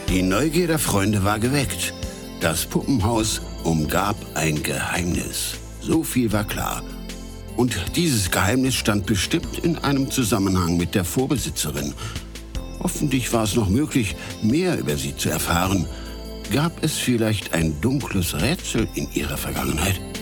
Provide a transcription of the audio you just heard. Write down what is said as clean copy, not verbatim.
Die Neugier der Freunde war geweckt. Das Puppenhaus umgab ein Geheimnis. So viel war klar. Und dieses Geheimnis stand bestimmt in einem Zusammenhang mit der Vorbesitzerin. Hoffentlich war es noch möglich, mehr über sie zu erfahren. Gab es vielleicht ein dunkles Rätsel in ihrer Vergangenheit?